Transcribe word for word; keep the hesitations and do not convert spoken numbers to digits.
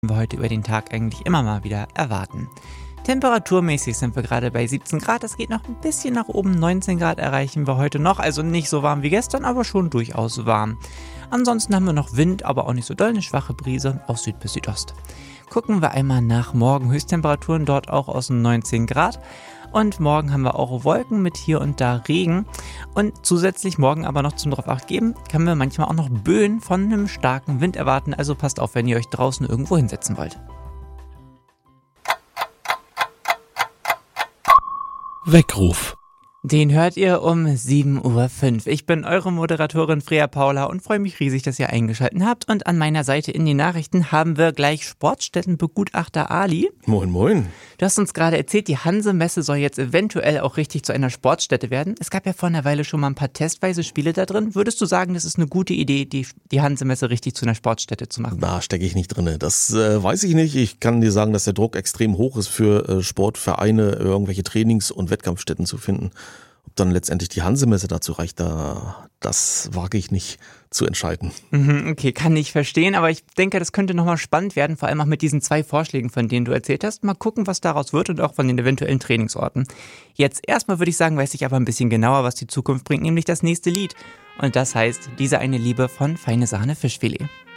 wir heute über den Tag eigentlich immer mal wieder erwarten. Temperaturmäßig sind wir gerade bei siebzehn Grad, es geht noch ein bisschen nach oben, neunzehn Grad erreichen wir heute noch, also nicht so warm wie gestern, aber schon durchaus warm. Ansonsten haben wir noch Wind, aber auch nicht so doll, eine schwache Brise aus Süd bis Südost. Gucken wir einmal nach morgen, Höchsttemperaturen dort auch aus den neunzehn Grad. Und morgen haben wir auch Wolken mit hier und da Regen. Und zusätzlich morgen aber noch zum drauf acht geben, können wir manchmal auch noch Böen von einem starken Wind erwarten. Also passt auf, wenn ihr euch draußen irgendwo hinsetzen wollt. Weckruf. Den hört ihr um sieben Uhr fünf. Ich bin eure Moderatorin Freya Paula und freue mich riesig, dass ihr eingeschaltet habt. Und an meiner Seite in den Nachrichten haben wir gleich Sportstättenbegutachter Ali. Moin, moin. Du hast uns gerade erzählt, die Hanse-Messe soll jetzt eventuell auch richtig zu einer Sportstätte werden. Es gab ja vor einer Weile schon mal ein paar testweise Spiele da drin. Würdest du sagen, das ist eine gute Idee, die, die Hanse-Messe richtig zu einer Sportstätte zu machen? Da stecke ich nicht drin. Das äh, weiß ich nicht. Ich kann dir sagen, dass der Druck extrem hoch ist für äh, Sportvereine, irgendwelche Trainings- und Wettkampfstätten zu finden. Ob dann letztendlich die Hanse-Messe dazu reicht, da, das wage ich nicht zu entscheiden. Okay, kann ich verstehen, aber ich denke, das könnte nochmal spannend werden, vor allem auch mit diesen zwei Vorschlägen, von denen du erzählt hast. Mal gucken, was daraus wird und auch von den eventuellen Trainingsorten. Jetzt erstmal würde ich sagen, weiß ich aber ein bisschen genauer, was die Zukunft bringt, nämlich das nächste Lied. Und das heißt, diese eine Liebe von Feine Sahne Fischfilet.